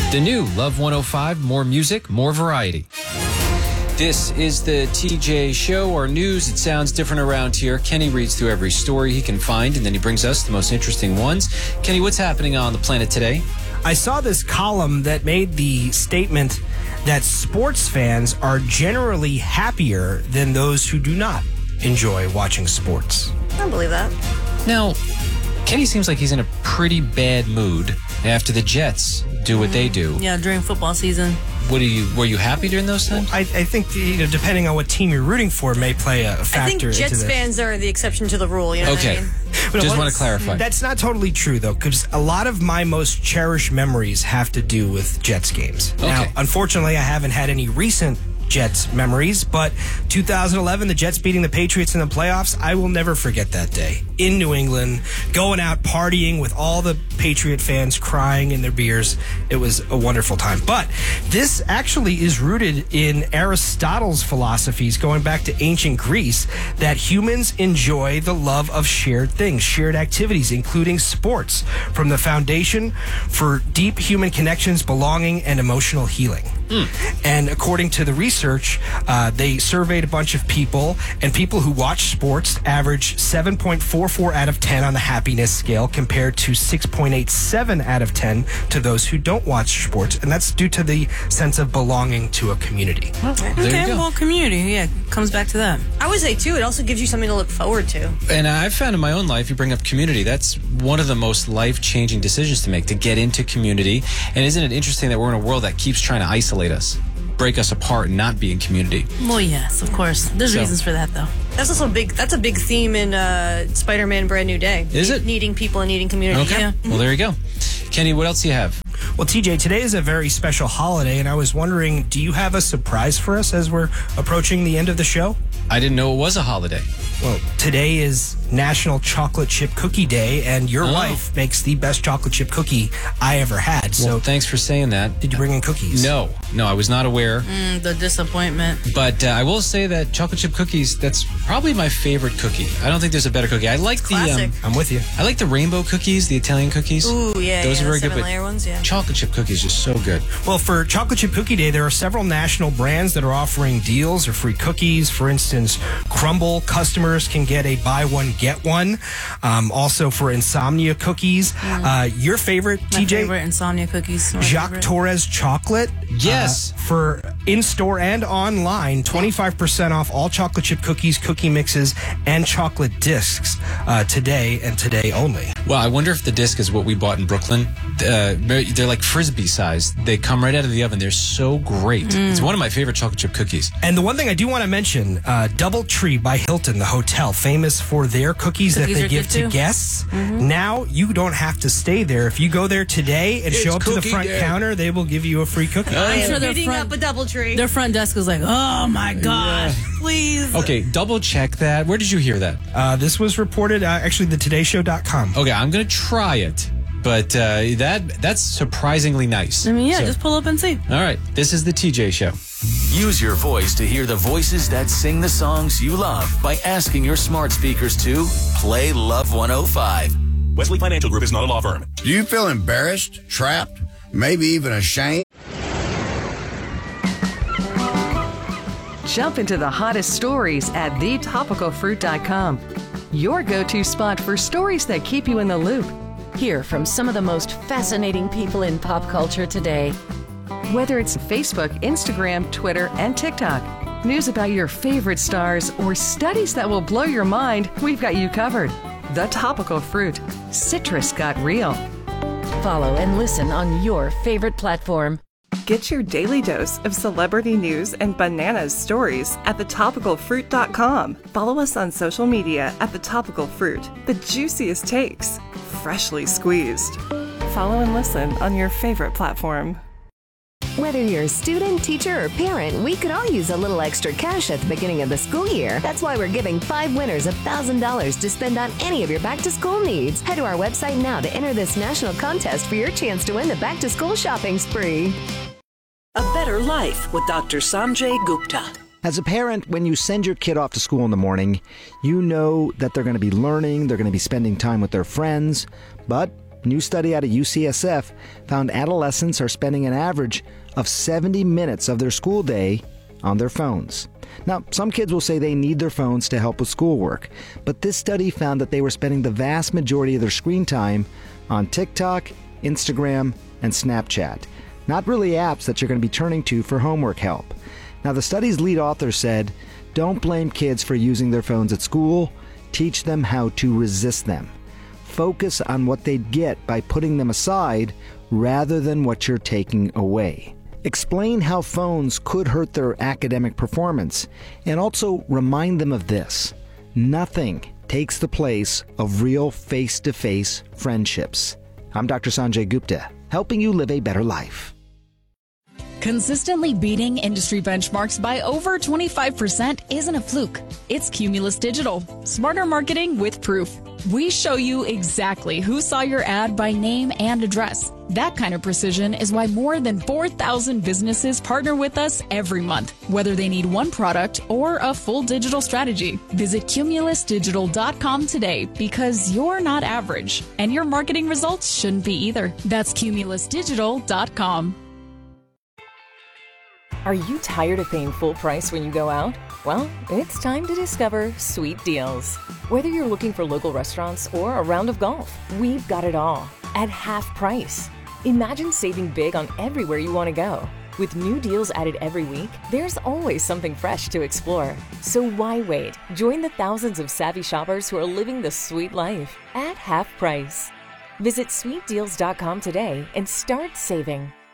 The new Love 105, more music, more variety. This is the TJ Show, our news. It sounds different around here. Kenny reads through every story he can find, and then he brings us the most interesting ones. Kenny, what's happening on the planet today? I saw this column that made the statement that sports fans are generally happier than those who do not enjoy watching sports. I don't believe that. Now, Kenny seems like he's in a pretty bad mood after the Jets do what they do. Yeah, during football season. Were you happy during those times? I think, depending on what team you're rooting for may play a factor I think into Jets this. fans are the exception to the rule, you know Okay. what I mean? Just want to clarify. That's not totally true, though, because a lot of my most cherished memories have to do with Jets games. Okay. Now, unfortunately, I haven't had any recent Jets memories, but 2011, the Jets beating the Patriots in the playoffs, I will never forget that day. In New England, going out partying with all the Patriot fans crying in their beers. It was a wonderful time. But this actually is rooted in Aristotle's philosophies going back to ancient Greece, that humans enjoy the love of shared things, shared activities, including sports, from the foundation for deep human connections, belonging, and emotional healing. And according to the research, they surveyed a bunch of people, and people who watch sports average 7.44 out of 10 on the happiness scale compared to 6.87 out of 10 to those who don't watch sports. And that's due to the sense of belonging to a community. There you Okay, go. well, community, yeah, comes back to that. I would say, too, it also gives you something to look forward to. And I've found in my own life, you bring up community, that's one of the most life-changing decisions to make, to get into community. And isn't it interesting that we're in a world that keeps trying to isolate us, break us apart, and not be in community? Well, yes, of course. There's reasons for that, though. That's also that's a big theme in Spider-Man Brand New Day. Is it? Needing people and needing community. Okay. Yeah. Well, there you go. Kenny, what else do you have? Well, TJ, today is a very special holiday, and I was wondering, do you have a surprise for us as we're approaching the end of the show? I didn't know it was a holiday. Well, today is National Chocolate Chip Cookie Day, and your wife makes the best chocolate chip cookie I ever had. So, Well, thanks for saying that. did you bring in cookies? No, I was not aware. The disappointment. But I will say that chocolate chip cookies, that's probably my favorite cookie. I don't think there's a better cookie. I like Classic. I'm with you. I like the rainbow cookies, the Italian cookies. Ooh, yeah, Those yeah, are very the good. But 7-layer ones, yeah. chocolate chip cookies are so good. Well, for Chocolate Chip Cookie Day, there are several national brands that are offering deals or free cookies. For instance, Crumble customers can get a buy one, get one. Also for Insomnia cookies. Your favorite, My TJ? favorite Insomnia cookies. My Jacques favorite. Torres chocolate. Yes. For in-store and online, 25% off all chocolate chip cookies, cookie mixes, and chocolate discs today and today only. Well, I wonder if the disc is what we bought in Brooklyn. They're like Frisbee size. They come right out of the oven. They're so great. It's one of my favorite chocolate chip cookies. And the one thing I do want to mention, Doubletree by Hilton, the hotel, famous for their cookies that Cookies they are give good to too. guests. Now you don't have to stay there. If you go there today and show up to the cookie front day. counter, they will give you a free cookie. I I'm am sure their beating front- up a Doubletree. Their front desk is like, oh my gosh, please. Okay, double check that. Where did you hear that? This was reported, actually, the TodayShow.com. Okay, I'm going to try it. But that's surprisingly nice. I mean, yeah, So- just pull up and see. All right, this is the TJ Show. Use your voice to hear the voices that sing the songs you love by asking your smart speakers to play Love 105. Wesley Financial Group is not a law firm. Do you feel embarrassed, trapped, maybe even ashamed? Jump into the hottest stories at thetopicalfruit.com. Your go-to spot for stories that keep you in the loop. Hear from some of the most fascinating people in pop culture today. Whether it's Facebook, Instagram, Twitter, and TikTok, news about your favorite stars, or studies that will blow your mind, we've got you covered. The Topical Fruit. Citrus got real. Follow and listen on your favorite platform. Get your daily dose of celebrity news and bananas stories at thetopicalfruit.com. Follow us on social media at The Topical Fruit. The juiciest takes, freshly squeezed. Follow and listen on your favorite platform. Whether you're a student, teacher, or parent, we could all use a little extra cash at the beginning of the school year. That's why we're giving 5 winners $1,000 to spend on any of your back-to-school needs. Head to our website now to enter this national contest for your chance to win the back-to-school shopping spree. A Better Life with Dr. Sanjay Gupta. As a parent, when you send your kid off to school in the morning, you know that they're going to be learning, they're going to be spending time with their friends, but A new study out of UCSF found adolescents are spending an average of 70 minutes of their school day on their phones. Now, some kids will say they need their phones to help with schoolwork, but this study found that they were spending the vast majority of their screen time on TikTok, Instagram, and Snapchat. Not really apps that you're going to be turning to for homework help. Now, the study's lead author said, "Don't blame kids for using their phones at school. Teach them how to resist them. Focus on what they'd get by putting them aside rather than what you're taking away." Explain how phones could hurt their academic performance, and also remind them of this: nothing takes the place of real face-to-face friendships. I'm Dr. Sanjay Gupta, helping you live a better life. Consistently beating industry benchmarks by over 25% isn't a fluke. It's Cumulus Digital. Smarter marketing with proof. We show you exactly who saw your ad by name and address. That kind of precision is why more than 4,000 businesses partner with us every month, whether they need one product or a full digital strategy. Visit cumulusdigital.com today, because you're not average, and your marketing results shouldn't be either. That's cumulusdigital.com. Are you tired of paying full price when you go out? Well, it's time to discover Sweet Deals. Whether you're looking for local restaurants or a round of golf, we've got it all at half price. Imagine saving big on everywhere you want to go. With new deals added every week, there's always something fresh to explore. So why wait? Join the thousands of savvy shoppers who are living the sweet life at half price. Visit sweetdeals.com today and start saving.